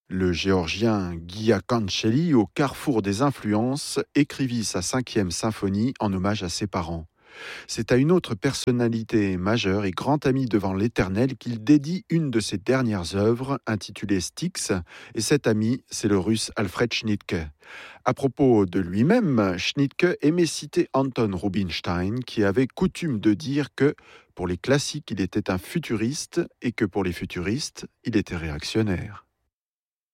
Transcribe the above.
Le géorgien Gia Cancelli, au carrefour des influences, écrivit sa cinquième symphonie en hommage à ses parents. C'est à une autre personnalité majeure et grand ami devant l'Éternel qu'il dédie une de ses dernières œuvres, intitulée Styx, et cet ami, c'est le russe Alfred Schnittke. À propos de lui-même, Schnittke aimait citer Anton Rubinstein, qui avait coutume de dire que, pour les classiques, il était un futuriste, et que pour les futuristes, il était réactionnaire.